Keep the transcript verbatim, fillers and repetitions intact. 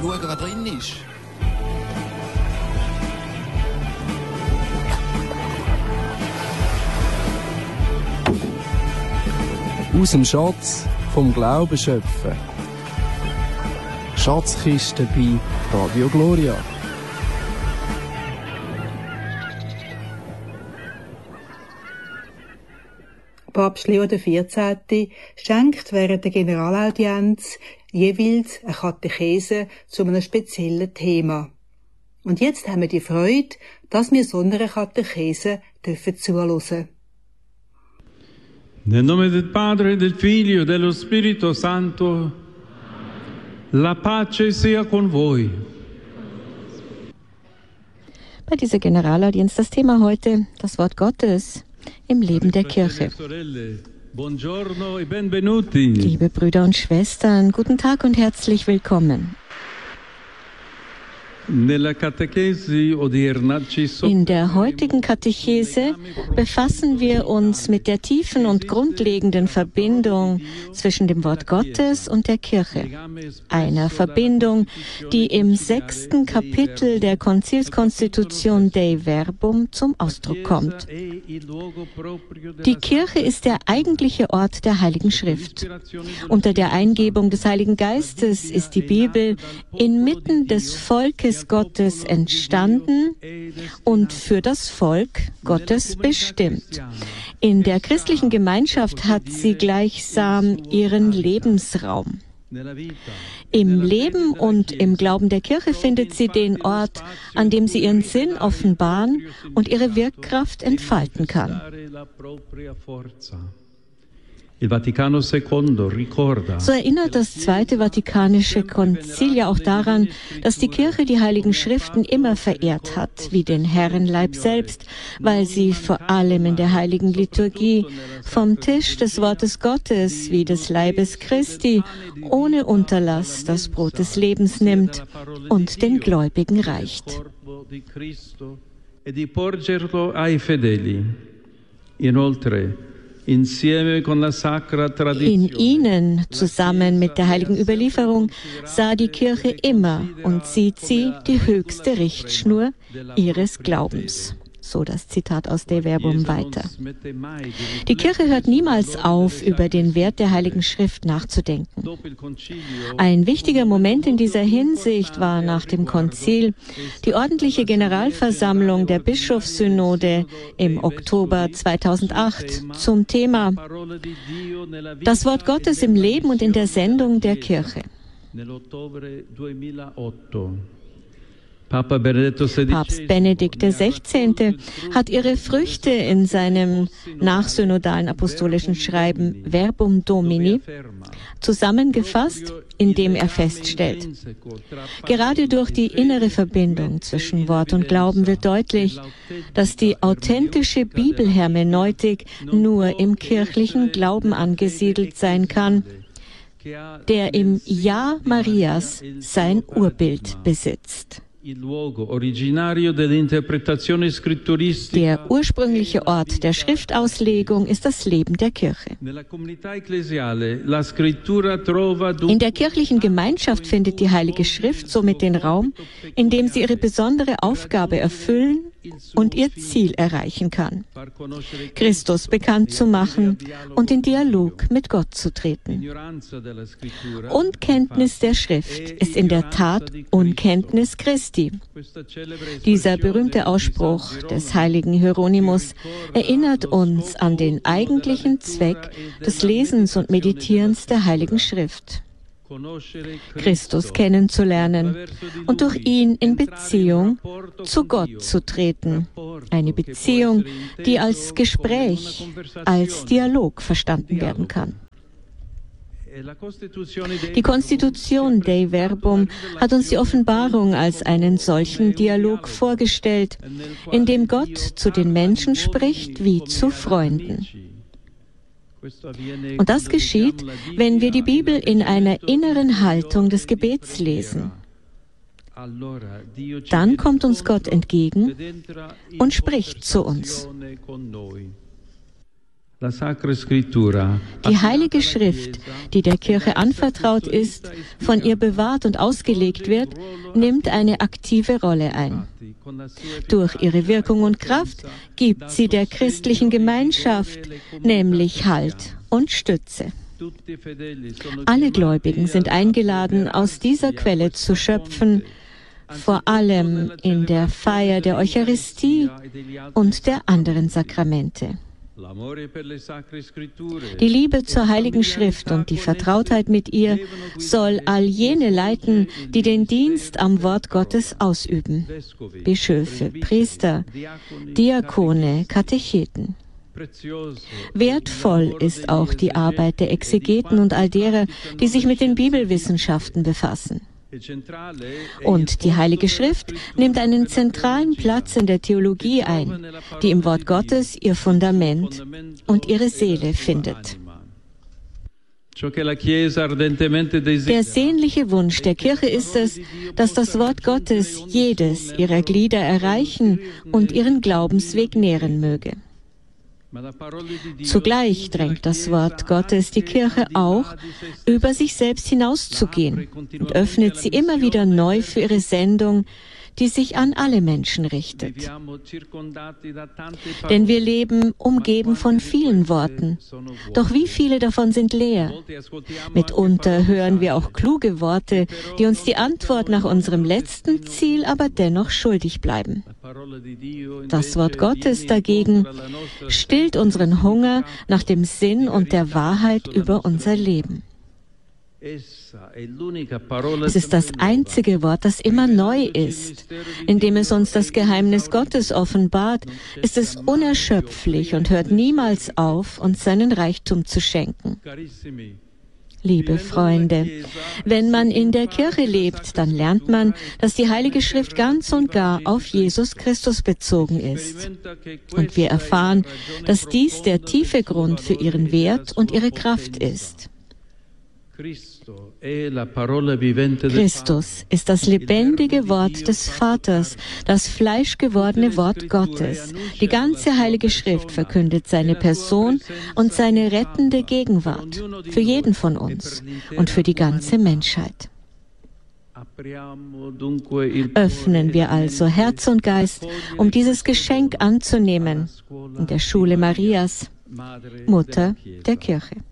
schauen, was drin ist. Aus dem Schatz vom Glauben schöpfen. Schatzkiste bei Radio Gloria. Papst Leo der vierzehnte schenkt während der Generalaudienz jeweils eine Katechese zu einem speziellen Thema. Und jetzt haben wir die Freude, dass wir so einer Katechese dürfen zuhören. Nel nome del Padre, del Figlio e dello Spirito Santo, la pace sia con voi. Bei dieser Generalaudienz das Thema heute, das Wort Gottes im Leben der Kirche. Liebe Brüder und Schwestern, guten Tag und herzlich willkommen. In der heutigen Katechese befassen wir uns mit der tiefen und grundlegenden Verbindung zwischen dem Wort Gottes und der Kirche. Einer Verbindung, die im sechsten Kapitel der Konzilskonstitution Dei Verbum zum Ausdruck kommt. Die Kirche ist der eigentliche Ort der Heiligen Schrift. Unter der Eingebung des Heiligen Geistes ist die Bibel inmitten des Volkes Gottes entstanden und für das Volk Gottes bestimmt. In der christlichen Gemeinschaft hat sie gleichsam ihren Lebensraum. Im Leben und im Glauben der Kirche findet sie den Ort, an dem sie ihren Sinn offenbaren und ihre Wirkkraft entfalten kann. So erinnert das Zweite Vatikanische Konzil ja auch daran, dass die Kirche die Heiligen Schriften immer verehrt hat, wie den Herrenleib selbst, weil sie vor allem in der Heiligen Liturgie vom Tisch des Wortes Gottes wie des Leibes Christi ohne Unterlass das Brot des Lebens nimmt und den Gläubigen reicht. In ihnen, zusammen mit der heiligen Überlieferung, sah die Kirche immer und sieht sie die höchste Richtschnur ihres Glaubens. So das Zitat aus Dei Verbum weiter. Die Kirche hört niemals auf, über den Wert der Heiligen Schrift nachzudenken. Ein wichtiger Moment in dieser Hinsicht war nach dem Konzil die ordentliche Generalversammlung der Bischofssynode im Oktober zweitausendacht zum Thema Das Wort Gottes im Leben und in der Sendung der Kirche. Papst Benedikt der Sechzehnte hat ihre Früchte in seinem nachsynodalen apostolischen Schreiben Verbum Domini zusammengefasst, indem er feststellt: Gerade durch die innere Verbindung zwischen Wort und Glauben wird deutlich, dass die authentische Bibelhermeneutik nur im kirchlichen Glauben angesiedelt sein kann, der im Ja Marias sein Urbild besitzt. Der ursprüngliche Ort der Schriftauslegung ist das Leben der Kirche. In der kirchlichen Gemeinschaft findet die Heilige Schrift somit den Raum, in dem sie ihre besondere Aufgabe erfüllen und ihr Ziel erreichen kann, Christus bekannt zu machen und in Dialog mit Gott zu treten. Unkenntnis der Schrift ist in der Tat Unkenntnis Christi. Dieser berühmte Ausspruch des heiligen Hieronymus erinnert uns an den eigentlichen Zweck des Lesens und Meditierens der Heiligen Schrift: Christus kennenzulernen und durch ihn in Beziehung zu Gott zu treten. Eine Beziehung, die als Gespräch, als Dialog verstanden werden kann. Die Konstitution Dei Verbum hat uns die Offenbarung als einen solchen Dialog vorgestellt, in dem Gott zu den Menschen spricht wie zu Freunden. Und das geschieht, wenn wir die Bibel in einer inneren Haltung des Gebets lesen. Dann kommt uns Gott entgegen und spricht zu uns. Die Heilige Schrift, die der Kirche anvertraut ist, von ihr bewahrt und ausgelegt wird, nimmt eine aktive Rolle ein. Durch ihre Wirkung und Kraft gibt sie der christlichen Gemeinschaft nämlich Halt und Stütze. Alle Gläubigen sind eingeladen, aus dieser Quelle zu schöpfen, vor allem in der Feier der Eucharistie und der anderen Sakramente. Die Liebe zur Heiligen Schrift und die Vertrautheit mit ihr soll all jene leiten, die den Dienst am Wort Gottes ausüben. Bischöfe, Priester, Diakone, Katecheten. Wertvoll ist auch die Arbeit der Exegeten und all derer, die sich mit den Bibelwissenschaften befassen. Und die Heilige Schrift nimmt einen zentralen Platz in der Theologie ein, die im Wort Gottes ihr Fundament und ihre Seele findet. Der sehnliche Wunsch der Kirche ist es, dass das Wort Gottes jedes ihrer Glieder erreichen und ihren Glaubensweg nähren möge. Zugleich drängt das Wort Gottes die Kirche auch, über sich selbst hinauszugehen und öffnet sie immer wieder neu für ihre Sendung, die sich an alle Menschen richtet. Denn wir leben umgeben von vielen Worten, doch wie viele davon sind leer? Mitunter hören wir auch kluge Worte, die uns die Antwort nach unserem letzten Ziel aber dennoch schuldig bleiben. Das Wort Gottes dagegen stillt unseren Hunger nach dem Sinn und der Wahrheit über unser Leben. Es ist das einzige Wort, das immer neu ist. Indem es uns das Geheimnis Gottes offenbart, ist es unerschöpflich und hört niemals auf, uns seinen Reichtum zu schenken. Liebe Freunde, wenn man in der Kirche lebt, dann lernt man, dass die Heilige Schrift ganz und gar auf Jesus Christus bezogen ist. Und wir erfahren, dass dies der tiefe Grund für ihren Wert und ihre Kraft ist. Christus ist das lebendige Wort des Vaters, das fleischgewordene Wort Gottes. Die ganze Heilige Schrift verkündet seine Person und seine rettende Gegenwart für jeden von uns und für die ganze Menschheit. Öffnen wir also Herz und Geist, um dieses Geschenk anzunehmen in der Schule Marias, Mutter der Kirche.